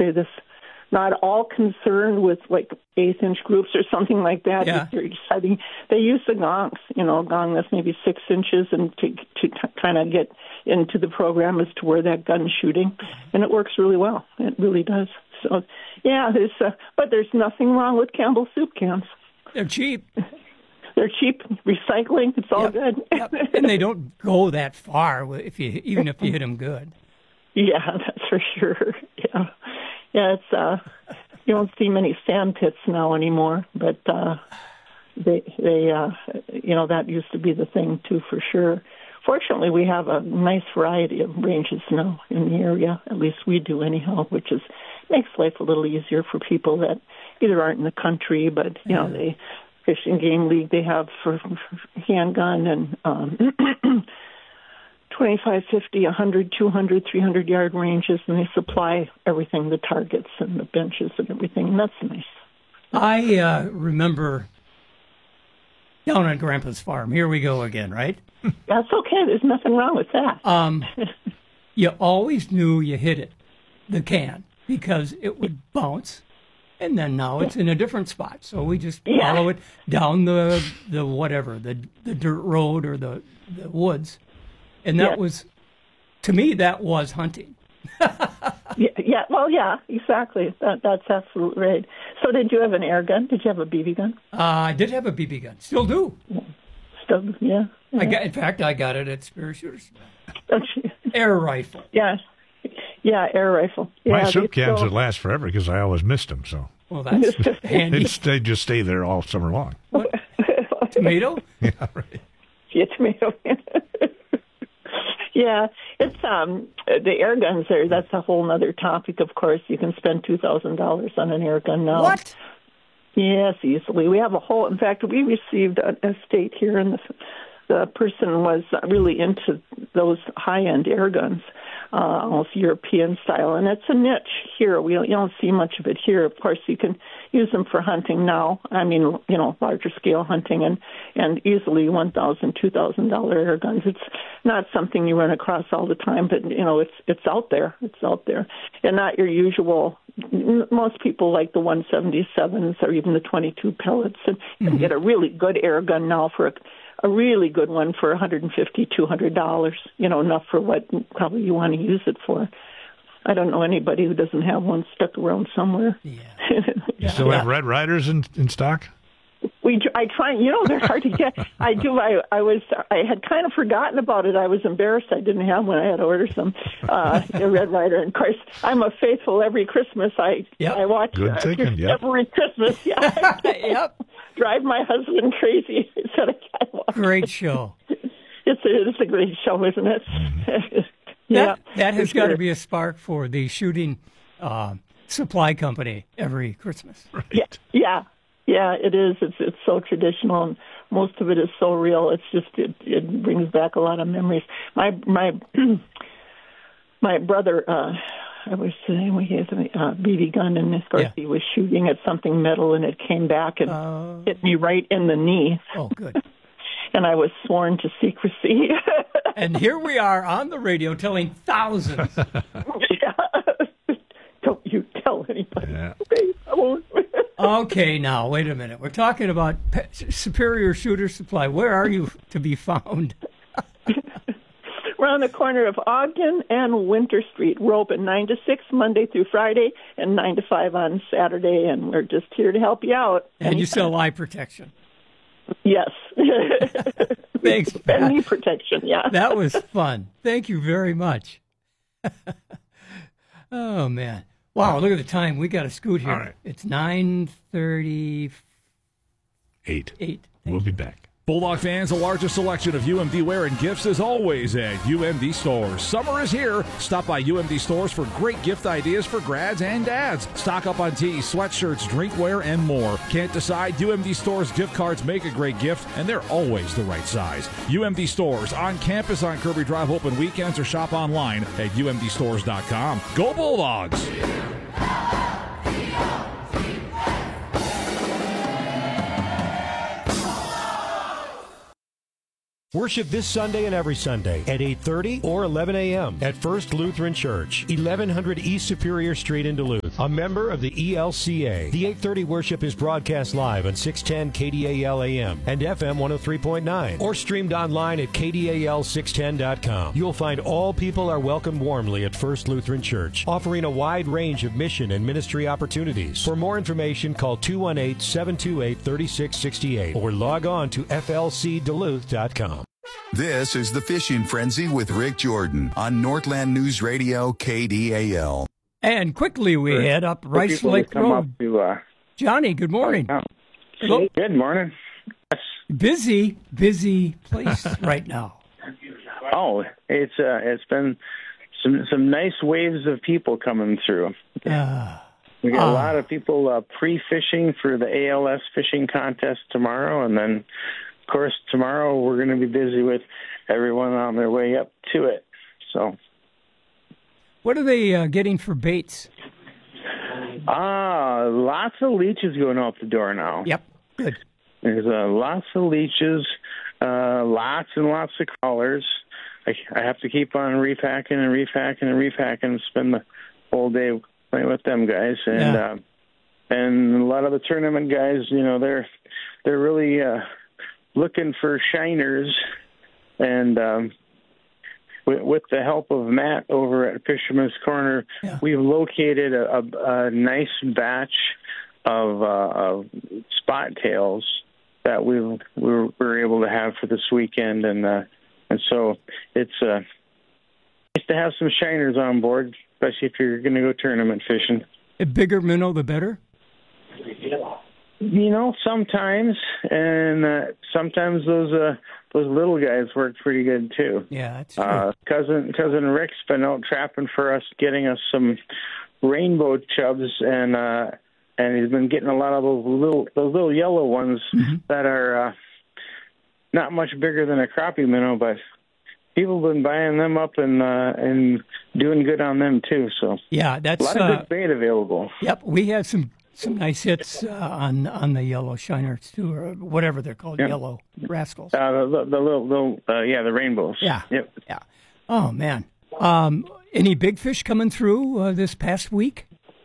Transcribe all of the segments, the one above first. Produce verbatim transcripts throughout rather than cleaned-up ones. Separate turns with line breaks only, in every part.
say this, not all concerned with like eighth inch groups or something like that.
Yeah.
They're deciding they use the gongs, you know, a gong that's maybe six inches and to to t- kind of get into the program as to where that gun's shooting, and it works really well. It really does. So, yeah, there's uh, but there's nothing wrong with Campbell soup cans.
They're cheap.
They're cheap, recycling. It's all
Yep,
good.
yep. And they don't go that far if you even if you hit them good.
Yeah, that's for sure. Yeah, yeah. It's uh, you don't see many sand pits now anymore, but uh, they they uh, you know, that used to be the thing too, for sure. Fortunately, we have a nice variety of ranges now in the area. At least we do, anyhow, which is makes life a little easier for people that either aren't in the country, but you know, they Fish and Game League they have for, for handgun and um, twenty-five, fifty, one hundred, two hundred, three hundred yard ranges, and they supply everything, the targets and the benches and everything, and that's nice.
I uh, remember down on Grandpa's farm. Here we go again, right?
That's okay. There's nothing wrong with that.
Um, you always knew you hit it, the can, because it would bounce. And then now it's in a different spot, so we just
Yeah.
follow it down the the whatever the the dirt road or the, the woods, and that
Yeah.
was, to me, that was hunting.
yeah, yeah, well, yeah, exactly. That, that's absolutely right. So, did you have an air gun? Did you have a B B gun?
Uh, I did have a B B gun, still do.
Still, yeah. yeah.
I got, in fact, I got it at Spear Shooters.
Don't you?
Air rifle.
Yeah, yeah, air rifle. Yeah,
My
they
soup cans
still-
would last forever because I always missed them. So
Well, that's handy.
it's, they just stay there all summer long.
What? Tomato?
Yeah, right.
Yeah, tomato. Yeah, it's um the air guns there. That's a whole other topic. Of course, you can spend two thousand dollars on an air gun now.
What?
Yes, easily. We have a whole. In fact, we received an estate here, and the the person was really into those high end air guns, uh, almost European style, and it's a niche here. We don't, you don't see much of it here. Of course, you can use them for hunting now. I mean, you know, larger scale hunting, and and easily one thousand, two thousand dollar air guns. It's not something you run across all the time, but you know, it's it's out there. It's out there, and not your usual. Most people like the one seventy-sevens or even the twenty-two pellets, and you can get a really good air gun now for a, a really good one for one hundred fifty dollars, two hundred dollars. You know, enough for what probably you want to use it for. I don't know anybody who doesn't have one stuck around somewhere.
Yeah.
You still
Yeah.
have Red Riders in, in stock?
We, I try, you know, they're hard to get. I do. I, I was, I had kind of forgotten about it. I was embarrassed I didn't have one. I had to order some uh, a Red Rider. And of course, I'm a faithful every Christmas. I,
Yep.
I watch
Good
uh,
thinking, yep.
every Christmas. Yeah,
Yep.
drive my husband crazy. I said I can't watch.
Great show.
It's a, it's a great show, isn't it? yeah,
That, that has
for
got to
sure.
be a spark for the shooting uh, supply company every Christmas.
Right.
Yeah, yeah, yeah. It is. It's it's so traditional, and most of it is so real. It's just it, it brings back a lot of memories. My my my brother, uh, I was saying he has a uh, B B gun, and of course
Yeah.
he was shooting at something metal, and it came back and
Uh,
hit me right in the knee,
oh, good.
and I was sworn to secrecy.
And here we are on the radio telling thousands.
Yeah. Don't you tell anybody.
Yeah.
Please, I won't.
Okay, now, wait a minute. We're talking about Pe- Superior Shooter Supply. Where are you to be found?
We're on the corner of Ogden and Winter Street. We're open nine to six Monday through Friday and nine to five on Saturday, and we're just here to help you out.
And you sell eye protection.
Yes.
Thanks,
And
Pat.
knee protection, yeah.
That was fun. Thank you very much. Oh, man. Wow, look at the time. We got to scoot here.
All right.
It's nine thirty-eight.
Eight. We'll be back.
Bulldog fans, the largest selection of U M D wear and gifts is always at U M D Stores. Summer is here. Stop by U M D Stores for great gift ideas for grads and dads. Stock up on tees, sweatshirts, drinkware, and more. Can't decide? U M D Stores gift cards make a great gift, and they're always the right size. U M D Stores on campus on Kirby Drive, open weekends, or shop online at U M D stores dot com. Go Bulldogs!
Worship this Sunday and every Sunday at eight thirty or eleven a.m. at First Lutheran Church, eleven hundred East Superior Street in Duluth.
Duluth.
A member of the E L C A. The eight thirty worship is broadcast live on six ten K D A L A M and F M one oh three point nine or streamed online at K D A L six ten dot com. You'll find all people are welcomed warmly at First Lutheran Church, offering a wide range of mission and ministry opportunities. For more information, call two one eight, seven two eight, three six six eight or log on to F L C Duluth dot com.
This is the Fishing Frenzy with Rick Jordan on Northland News Radio K D A L.
And quickly we For, head up Rice Lake Road. To, uh, Johnny, good morning.
Uh, Hello. Good morning. Yes.
Busy, busy place right now.
Oh, it's uh, it's been some some nice waves of people coming through.
Uh,
we got
uh,
a lot of people uh, pre-fishing for the A L S fishing contest tomorrow, and then, of course, tomorrow we're going to be busy with everyone on their way up to it. So,
what are they uh, getting for baits?
Ah, uh, lots of leeches going out the door now.
Yep, good.
There's uh, lots of leeches, uh, lots and lots of crawlers. I, I have to keep on repacking and repacking and repacking and spend the whole day playing with them guys. And
yeah.
uh, and a lot of the tournament guys, you know, they're they're really uh, looking for shiners. And um, with, with the help of Matt over at Fisherman's Corner,
yeah.
we've located a, a, a nice batch of, uh, of spot tails that we we were, we were able to have for this weekend, and uh, and so it's uh, nice to have some shiners on board, especially if you're going to go tournament fishing.
The bigger minnow, the better.
You know, sometimes, and uh, sometimes those uh, those little guys work pretty good too.
Yeah, that's true.
Uh, cousin cousin Rick's been out trapping for us, getting us some rainbow chubs, and uh, and he's been getting a lot of those little those little yellow ones
mm-hmm.
that are uh, not much bigger than a crappie minnow, but people have been buying them up and uh, and doing good on them too. So
yeah, that's
a lot of
uh,
good bait available.
Yep, we had some. Some nice hits uh, on on the yellow shiners too, or whatever they're called,
yep.
yellow rascals.
Uh, the, the little, little uh, yeah, the rainbows.
Yeah,
yep.
yeah. Oh man, um, any big fish coming through uh, this past week?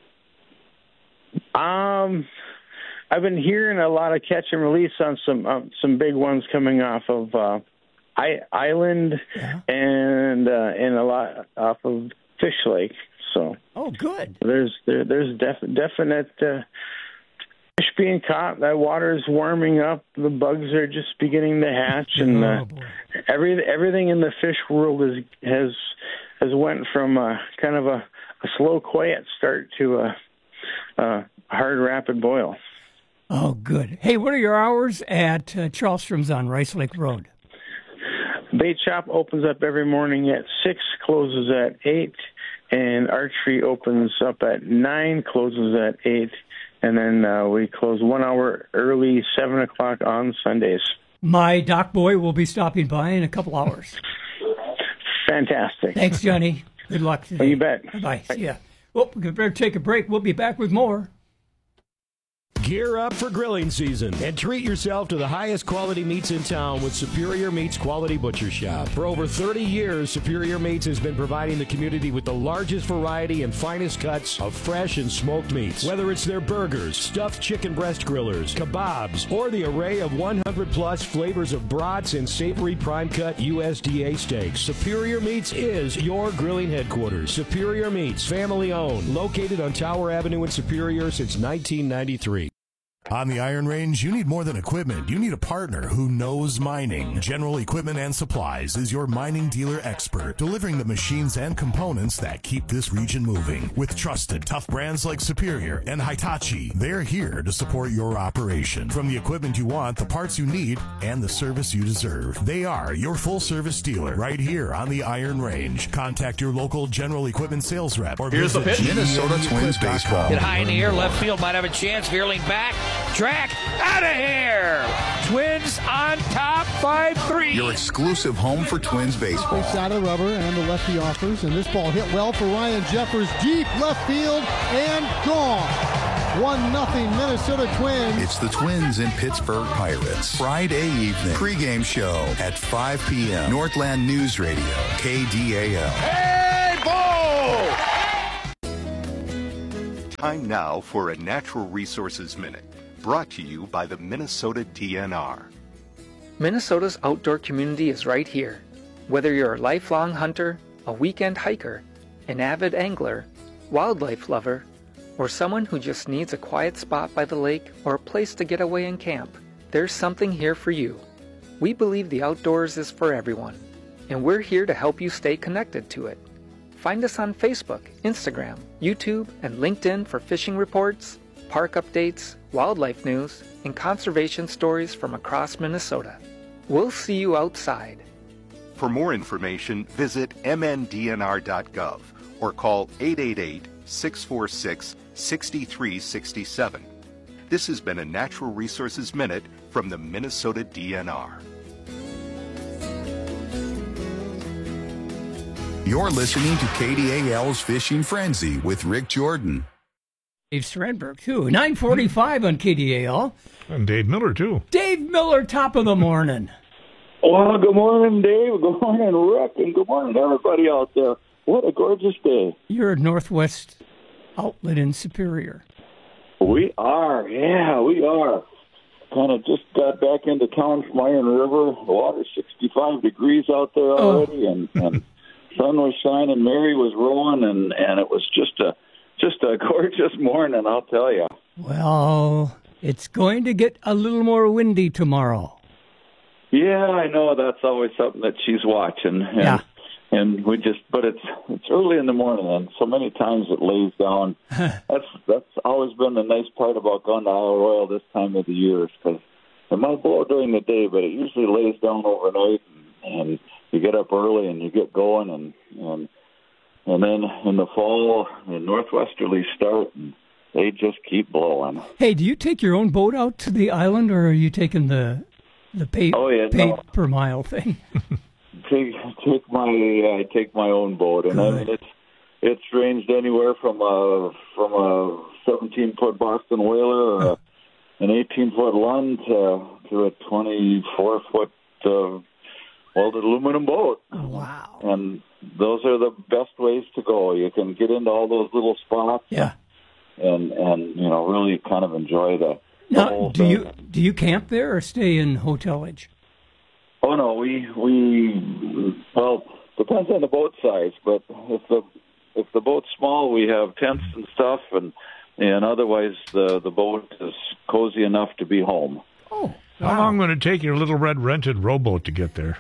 Um, I've been hearing a lot of catch and release on some um, some big ones coming off of uh, I, Island
yeah.
and uh, and a lot off of Fish Lake. So,
oh, good.
There's there, there's def, definite uh, fish being caught. That water's warming up. The bugs are just beginning to hatch, and uh,
oh,
every everything in the fish world is has has went from uh, kind of a, a slow, quiet start to a, a hard, rapid boil.
Oh, good. Hey, what are your hours at uh, Charlestrom's on Rice Lake Road?
Bait shop opens up every morning at six, closes at eight. And archery opens up at nine, closes at eight, and then uh, we close one hour early, seven o'clock on Sundays.
My dock boy will be stopping by in a couple hours.
Fantastic.
Thanks, Johnny. Good luck today.
Oh, you bet.
Bye. See ya. Well, we better take a break. We'll be back with more.
Gear up for grilling season and treat yourself to the highest quality meats in town with Superior Meats Quality Butcher Shop. For over thirty years, Superior Meats has been providing the community with the largest variety and finest cuts of fresh and smoked meats. Whether it's their burgers, stuffed chicken breast grillers, kebabs, or the array of one hundred plus flavors of brats and savory prime cut U S D A steaks, Superior Meats is your grilling headquarters. Superior Meats, family owned, located on Tower Avenue in Superior since nineteen ninety-three.
On the Iron Range, you need more than equipment. You need a partner who knows mining. General Equipment and Supplies is your mining dealer expert, delivering the machines and components that keep this region moving. With trusted, tough brands like Superior and Hitachi, they're here to support your operation. From the equipment you want, the parts you need, and the service you deserve. They are your full-service dealer right here on the Iron Range. Contact your local General Equipment sales rep or
Here's the
visit
pitch. Minnesota Twins baseball.
Hit high in the air, left field might have a chance. Veerling back. Track out of here. Twins on top, five three.
Your exclusive home for Twins baseball.
Straight side of the rubber and the lefty offers, and this ball hit well for Ryan Jeffers, deep left field and gone. One nothing Minnesota Twins.
It's the Twins and Pittsburgh Pirates. Friday evening pregame show at five p.m. Northland News Radio, K D A L.
Hey, ball!
Time now for a Natural Resources Minute, brought to you by the Minnesota D N R.
Minnesota's outdoor community is right here. Whether you're a lifelong hunter, a weekend hiker, an avid angler, wildlife lover, or someone who just needs a quiet spot by the lake or a place to get away and camp, there's something here for you. We believe the outdoors is for everyone, and we're here to help you stay connected to it. Find us on Facebook, Instagram, YouTube, and LinkedIn for fishing reports, park updates, wildlife news, and conservation stories from across Minnesota. We'll see you outside.
For more information, visit m n d n r dot gov or call eight eight eight, six four six, six three six seven. This has been a Natural Resources Minute from the Minnesota D N R.
You're listening to K D A L's Fishing Frenzy with Rick Jordan.
Dave Strandberg, too. nine forty-five on K D A L.
And Dave Miller, too.
Dave Miller, top of the morning.
Well, good morning, Dave. Good morning, Rick. And good morning, everybody out there. What a gorgeous day.
You're at Northwest Outlet in Superior.
We are. Yeah, we are. Kind of just got back into town from Iron River. The water's sixty-five degrees out there already, oh. and... and sun was shining, Mary was rolling, and, and it was just a just a gorgeous morning, I'll tell you.
Well, it's going to get a little more windy tomorrow.
Yeah, I know. That's always something that she's watching. And,
yeah.
And we just, but it's it's early in the morning, and so many times it lays down. that's that's always been the nice part about going to Isle Royal this time of the year, because it might blow during the day, but it usually lays down overnight, and, and you get up early and you get going, and and and then in the fall, the northwesterlies start, and they just keep blowing.
Hey, do you take your own boat out to the island, or are you taking the the pay,
oh, yeah,
pay
no.
per mile thing?
take take my I take my own boat, and Good. I mean it's it's ranged anywhere from a from a seventeen foot Boston whaler, or a, an eighteen foot Lund, to to a twenty-four foot. Uh, welded aluminum boat.
Wow.
And those are the best ways to go. You can get into all those little spots.
Yeah.
And, and you know, really kind of enjoy the, the
now,
whole
do
thing.
you do you camp there or stay in hotelage?
Oh, no, we, we, well, depends on the boat size, but if the if the boat's small, we have tents and stuff, and, and otherwise the, the boat is cozy enough to be home.
Oh,
wow. How long would it take your little red rented rowboat to get there?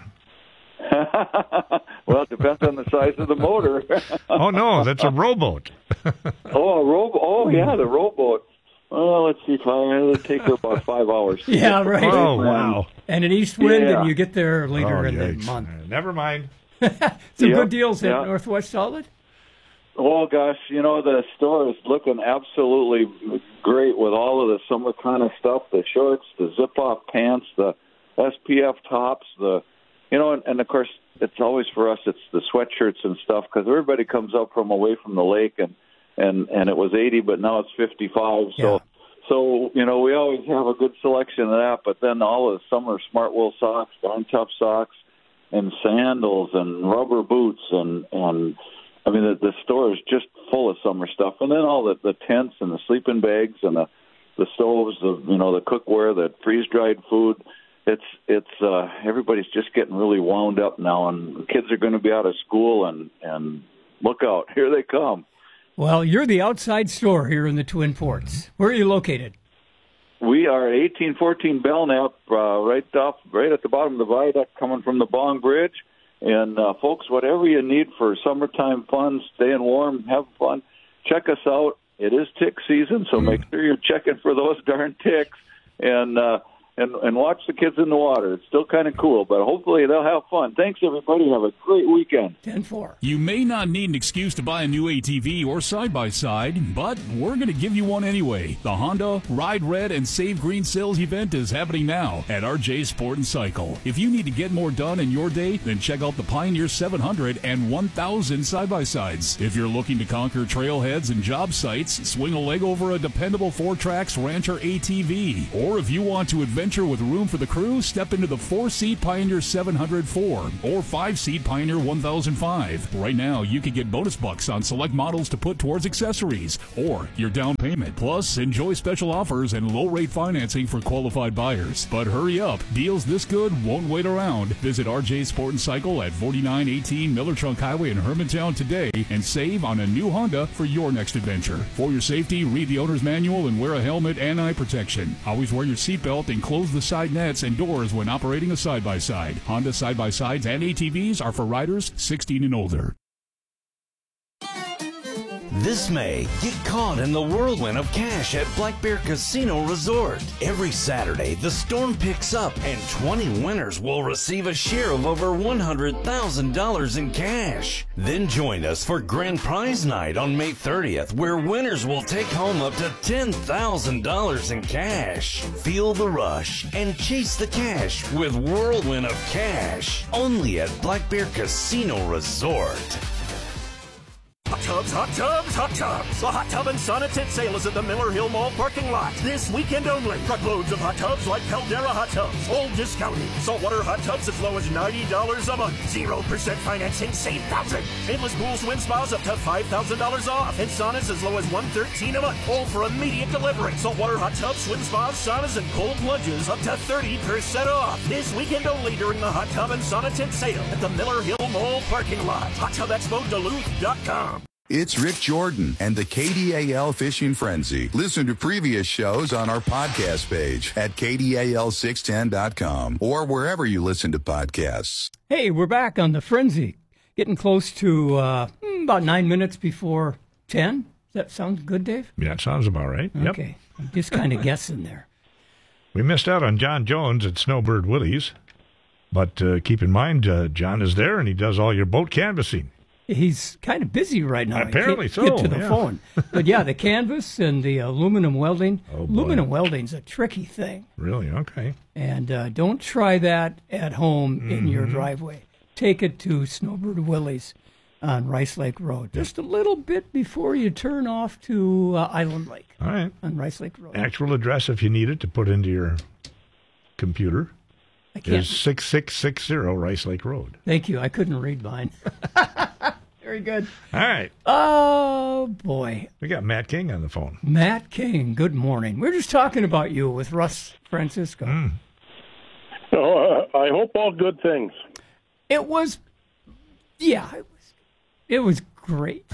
Well, it depends on the size of the motor.
Oh, no, that's a rowboat.
oh, a row. Oh, yeah, the rowboat. Well, let's see. It'll take her about five hours.
Yeah, right.
Oh, wow.
And an east wind,
yeah.
and you get there later
oh,
in
yikes.
the month.
Uh, never mind.
Some
yep,
good deals at
yep.
Northwest Outlet?
Oh, gosh, you know, the store is looking absolutely great with all of the summer kind of stuff, the shorts, the zip-off pants, the S P F tops, the, you know, and, and of course, it's always for us, it's the sweatshirts and stuff, because everybody comes up from away from the lake, and, and, and it was eighty, but now it's fifty-five, so,
yeah.
so, you know, we always have a good selection of that, but then all of the summer smart wool socks, darn tough socks, and sandals, and rubber boots, and, and, I mean, the, the store is just full of summer stuff, and then all the, the tents and the sleeping bags and the, the stoves, the you know the cookware, the freeze dried food. It's it's uh, everybody's just getting really wound up now, and the kids are going to be out of school, and, and look out, here they come.
Well, you're the outside store here in the Twin Ports. Where are you located?
We are at eighteen fourteen Belknap, uh, right off, right at the bottom of the viaduct, coming from the Bong Bridge. And, uh, folks, whatever you need for summertime fun, staying warm, have fun, check us out. It is tick season, so make sure you're checking for those darn ticks. And, uh, and, and watch the kids in the water. It's still kind of cool, but hopefully they'll have fun. Thanks, everybody. Have a great weekend.
ten four.
You may not need an excuse to buy a new A T V or side-by-side, but we're going to give you one anyway. The Honda Ride Red and Save Green sales event is happening now at R J Sport and Cycle. If you need to get more done in your day, then check out the Pioneer seven hundred and one thousand side-by-sides. If you're looking to conquer trailheads and job sites, swing a leg over a dependable four tracks Rancher A T V. Or if you want to adventure adventure with room for the crew? Step into the four-seat Pioneer seven hundred four or five-seat Pioneer one thousand five. Right now, you can get bonus bucks on select models to put towards accessories or your down payment. Plus, enjoy special offers and low-rate financing for qualified buyers. But hurry up. Deals this good won't wait around. Visit R J Sport and Cycle at forty-nine eighteen Miller Trunk Highway in Hermantown today and save on a new Honda for your next adventure. For your safety, read the owner's manual and wear a helmet and eye protection. Always wear your seatbelt and close the side nets and doors when operating a side-by-side. Honda side-by-sides and A T Vs are for riders sixteen and older.
This May, get caught in the whirlwind of cash at Black Bear Casino Resort. Every Saturday, the storm picks up and twenty winners will receive a share of over one hundred thousand dollars in cash. Then join us for Grand Prize Night on May thirtieth, where winners will take home up to ten thousand dollars in cash. Feel the rush and chase the cash with Whirlwind of Cash, only at Black Bear Casino Resort.
Hot tubs, hot tubs, hot tubs. The Hot Tub and Sauna Tent sale is at the Miller Hill Mall parking lot. This weekend only. Truckloads of hot tubs like Caldera hot tubs. All discounted. Saltwater hot tubs as low as ninety dollars a month. zero percent financing, save thousands. Endless pools, swim spas up to five thousand dollars off. And saunas as low as one hundred thirteen dollars a month. All for immediate delivery. Saltwater hot tubs, swim spas, saunas, and cold plunges up to thirty percent off. This weekend only during the Hot Tub and Sauna Tent sale at the Miller Hill Mall parking lot. hot tub expo duluth dot com.
It's Rick Jordan and the K D A L Fishing Frenzy. Listen to previous shows on our podcast page at K D A L six ten dot com or wherever you listen to podcasts.
Hey, we're back on the Frenzy. Getting close to uh, about nine minutes before ten. Does that sound good, Dave?
Yeah, it sounds about right.
Okay.
Yep.
I'm just kind of guessing there.
We missed out on John Jones at Snowbird Willie's. But uh, keep in mind, uh, John is there and he does all your boat canvassing.
He's kind of busy right now.
Apparently so.
Get to the
yeah.
phone. But yeah, the canvas and the aluminum welding.
Oh,
aluminum welding's a tricky thing.
Really? Okay.
And uh, don't try that at home mm-hmm. in your driveway. Take it to Snowbird Willie's on Rice Lake Road.
Yep.
Just a little bit before you turn off to uh, Island Lake.
All right.
On Rice Lake Road.
Actual address, if you need it, to put into your computer,
I can't.
is six six six zero Rice Lake Road.
Thank you. I couldn't read mine. Very good.
All right.
Oh, boy.
We got Matt King on the phone.
Matt King, good morning. We're just talking about you with Russ Francisco.
Mm.
Oh, uh, I hope all good things.
It was, yeah, it was, it was great.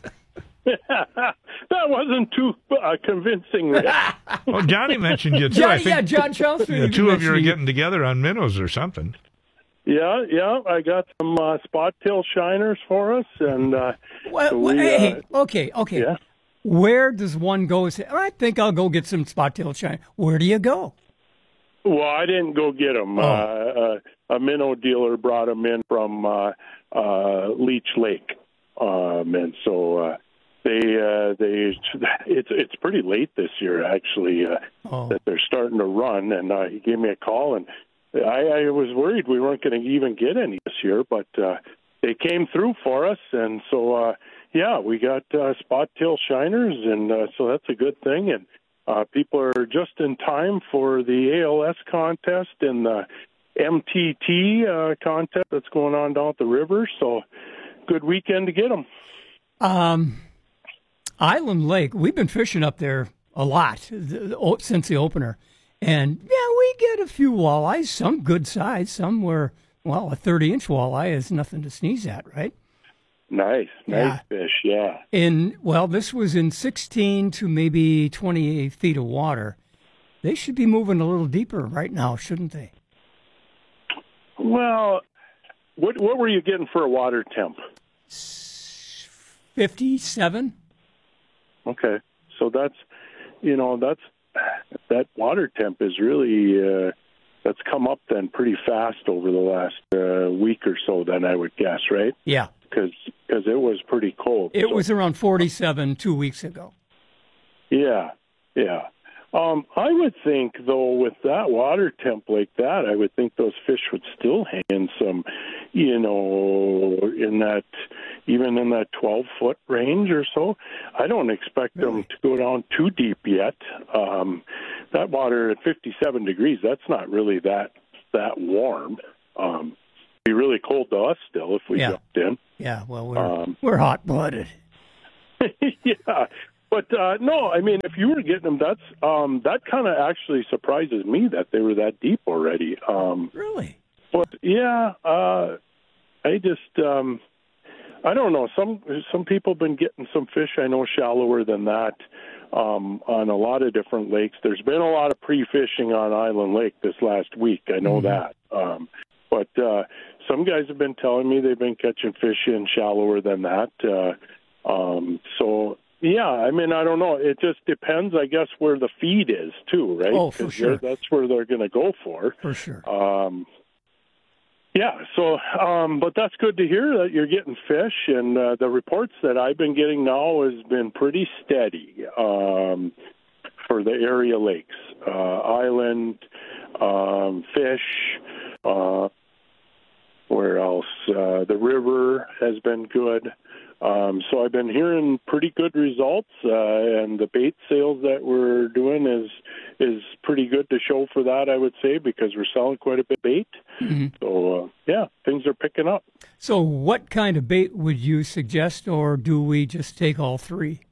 That wasn't too uh, convincing.
Well, Johnny mentioned you, too.
John,
I think
yeah, John Chelmsford.
The two of you are getting together on minnows or something.
Yeah, yeah, I got some uh, spot tail shiners for us, and uh,
well,
we,
hey,
uh,
okay, okay.
Yeah.
Where does one go? Say, I think I'll go get some spot tail shiner. Where do you go?
Well, I didn't go get them.
Oh.
Uh, uh, a minnow dealer brought them in from uh, uh, Leech Lake, um, and so uh, they uh, they it's it's pretty late this year actually uh,
oh.
that they're starting to run. And uh, he gave me a call and. I, I was worried we weren't going to even get any this year, but uh, they came through for us, and so uh, yeah, we got uh, spot tail shiners, and uh, so that's a good thing. And uh, people are just in time for the A L S contest and the M T T uh, contest that's going on down at the river. So good weekend to get them.
Um, Island Lake, we've been fishing up there a lot since the opener. And, yeah, we get a few walleyes, some good size, some were, well, a thirty-inch walleye is nothing to sneeze at, right?
Nice, nice
yeah.
fish, yeah.
In, well, this was in sixteen to maybe twenty feet of water. They should be moving a little deeper right now, shouldn't they?
Well, what what were you getting for a water temp?
fifty-seven.
Okay, so that's, you know, that's, that water temp is really uh, that's come up then pretty fast over the last uh, week or so. Then I would guess, right?
Yeah,
because because it was pretty cold.
It
so.
was around forty-seven two weeks ago.
Yeah, yeah. Um, I would think though, with that water temp like that, I would think those fish would still hang in some, you know, in that even in that twelve foot range or so. I don't expect
really?
them to go down too deep yet. Um, that water at fifty-seven degrees, that's not really that that warm. Um, it'd be really cold to us still if we
yeah.
jumped in.
Yeah, well, we're,
um,
we're hot-blooded.
yeah. But, uh, no, I mean, if you were getting them, that's um, that kind of actually surprises me that they were that deep already. Um,
really?
But, yeah, uh, I just, um, I don't know. Some some people have been getting some fish, I know, shallower than that um, on a lot of different lakes. There's been a lot of pre-fishing on Island Lake this last week. I know mm-hmm. that. Um, but uh, some guys have been telling me they've been catching fish in shallower than that. Uh, um, so... Yeah, I mean, I don't know. It just depends, I guess, where the feed is, too, right?
Oh, for sure.
That's where they're going to go for.
For sure.
Um, yeah, so, um, but that's good to hear that you're getting fish, and uh, the reports that I've been getting now has been pretty steady um, for the area lakes. Uh, island, um, fish, uh, where else? Uh, the river has been good. Um, so I've been hearing pretty good results, uh, and the bait sales that we're doing is is pretty good to show for that, I would say, because we're selling quite a bit of bait. Mm-hmm. So, uh, yeah, things are picking up.
So what kind of bait would you suggest, or do we just take all three?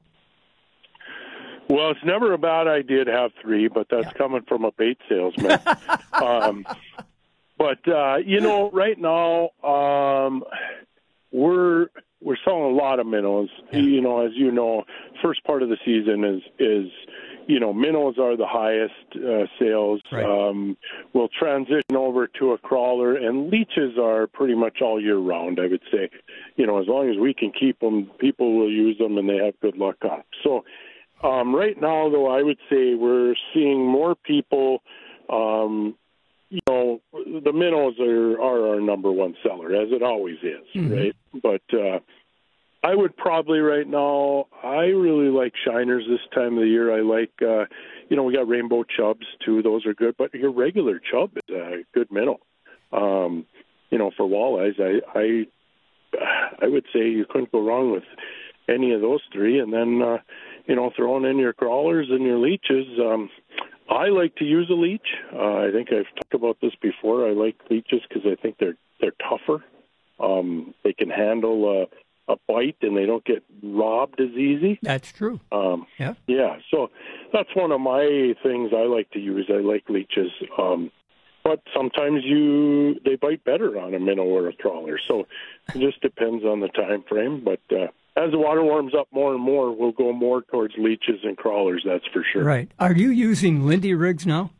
Well, it's never a bad idea to have three, but that's yeah. coming from a bait salesman. um, but, uh, you know, right now um, we're... We're selling a lot of minnows. Yeah. You know, as you know, first part of the season is, is you know, minnows are the highest uh, sales.
Right.
Um, we'll transition over to a crawler, and leeches are pretty much all year round, I would say. You know, as long as we can keep them, people will use them, and they have good luck on them. So um, right now, though, I would say we're seeing more people um, you know, the minnows are, are our number one seller, as it always is, mm-hmm. right? But uh, I would probably right now, I really like shiners this time of the year. I like, uh, you know, we got rainbow chubs too. Those are good. But your regular chub is a good minnow. Um, you know, for walleyes, I, I, I would say you couldn't go wrong with any of those three. And then, uh, you know, throwing in your crawlers and your leeches, um, I like to use a leech. Uh, I think I've talked about this before. I like leeches because I think they're they're tougher. Um, they can handle a, a bite, and they don't get robbed as easy.
That's true.
Um,
yeah.
Yeah. So that's one of my things I like to use. I like leeches. Um, but sometimes you they bite better on a minnow or a trawler. So it just depends on the time frame. But uh, as the water warms up more and more, we'll go more towards leeches and crawlers, that's for sure.
Right. Are you using Lindy rigs now?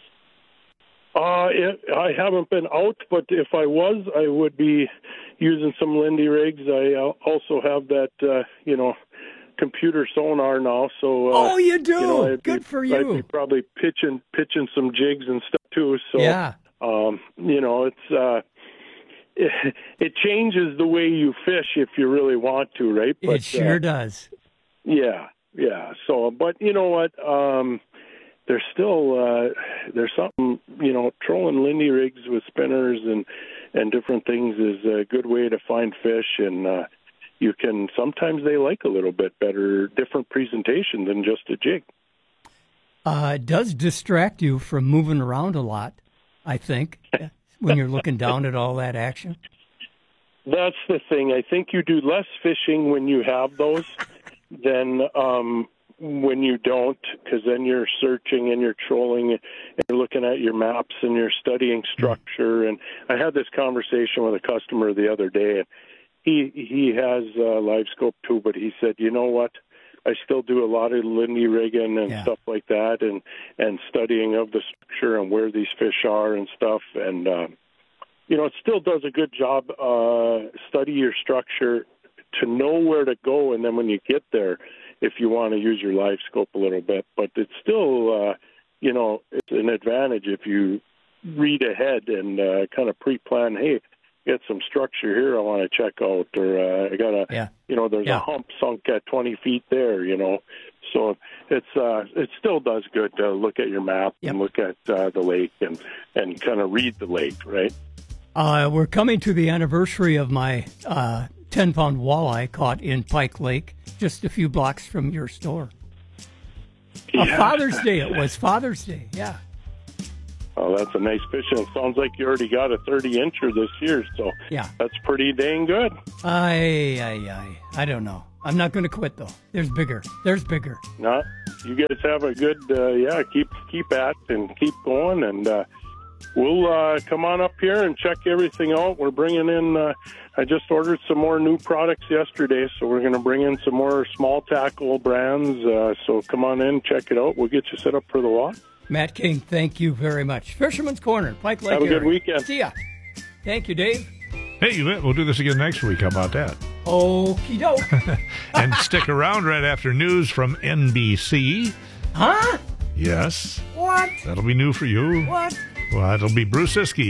Uh, it, I haven't been out, but if I was, I would be using some Lindy rigs. I also have that, uh, you know, computer sonar now. So uh,
oh, you do?
You know, I'd
Good
be,
for you.
I'd be probably pitching pitching some jigs and stuff too. So
yeah.
um, you know, it's uh, it, it changes the way you fish if you really want to, right?
But, it sure uh, does.
Yeah, yeah. So, but you know what? Um, there's still uh, there's something, you know, trolling Lindy rigs with spinners and and different things is a good way to find fish, and uh, you can sometimes they like a little bit better, different presentation than just a jig.
Uh, it does distract you from moving around a lot, I think, when you're looking down at all that action.
That's the thing. I think you do less fishing when you have those than um, when you don't, because then you're searching and you're trolling and you're looking at your maps and you're studying structure. And I had this conversation with a customer the other day, and he he has uh, live scope too, but he said, you know what? I still do a lot of Lindy rigging and yeah. stuff like that, and and studying of the structure and where these fish are and stuff. And uh, you know, it still does a good job. Uh, study your structure to know where to go, and then when you get there, if you want to use your live scope a little bit. But it's still, uh, you know, it's an advantage if you read ahead and uh, kind of pre-plan. Hey, get some structure here I want to check out, or uh, I got a,
yeah.
you know, there's
yeah.
a hump sunk at twenty feet there, you know. So it's uh, it still does good to look at your map
yep.
and look at uh, the lake and, and kind of read the lake, right?
Uh, we're coming to the anniversary of my uh, ten-pound walleye caught in Pike Lake, just a few blocks from your store. Yeah. Father's Day. It was Father's Day. Yeah.
Oh, that's a nice fish, and it sounds like you already got a thirty-incher this year, so
yeah,
that's pretty dang good.
Aye, aye, aye. I don't know. I'm not going to quit, though. There's bigger. There's bigger.
No, you guys have a good, uh, yeah, keep keep at and keep going, and uh, we'll uh, come on up here and check everything out. We're bringing in, uh, I just ordered some more new products yesterday, so we're going to bring in some more small tackle brands, uh, so come on in, check it out. We'll get you set up for the lot.
Matt King, thank you very much. Fisherman's Corner, Pike Lake
Have a
area.
good weekend.
See ya. Thank you, Dave.
Hey, you bet. We'll do this again next week. How about that?
Okie doke.
And stick around right after news from N B C.
Huh?
Yes.
What?
That'll be new for you.
What?
Well, it'll be Bruce Iskey.